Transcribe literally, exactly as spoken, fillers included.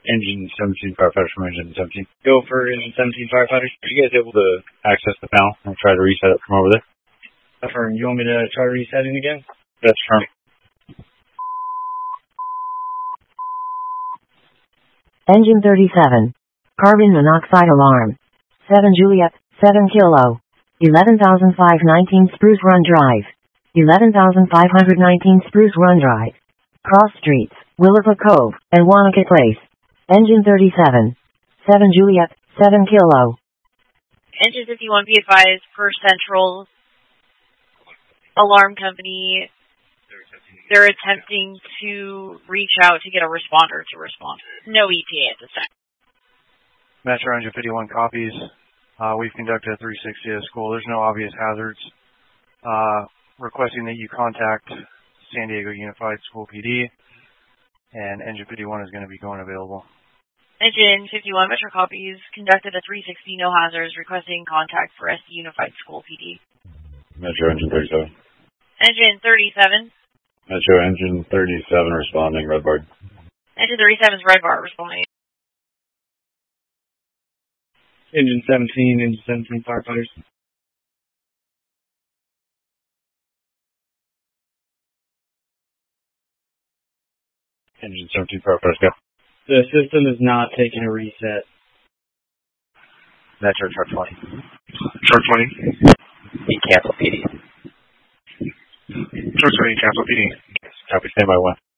Engine seventeen firefighters from Engine seventeen. Go for Engine seventeen firefighters. Are you guys able to access the panel and try to reset it from over there? Affirm. You want me to try resetting again? That's firm. Engine thirty-seven. Carbon monoxide alarm. seven Juliet, seven Kilo. eleven thousand five hundred nineteen Spruce Run Drive. eleven thousand five hundred nineteen Spruce Run Drive. Cross Streets, Willapa Cove, and Wanaka Place. Engine thirty-seven. seven Juliet, seven Kilo. Engine fifty-one, be advised, per Central Alarm Company, they're attempting to reach out to get a responder to respond. No E T A at this time. Metro Engine fifty-one copies. Uh, we've conducted a three sixty at school. There's no obvious hazards. Uh, requesting that you contact San Diego Unified School P D, and Engine fifty-one is going to be going available. Engine fifty-one, Metro copies, conducted a three sixty, no hazards, requesting contact for S D Unified School P D. Metro Engine thirty-seven. Engine thirty-seven. Metro Engine thirty-seven responding, Red Bar. Engine thirty-seven is Red Bar responding. Engine seventeen, Engine seventeen firefighters. Engine seventeen firefighters, go. The system is not taking a reset. Metro Truck twenty. Truck twenty. You cancel P D. Truck twenty, cancel P D. Copy, stand by one.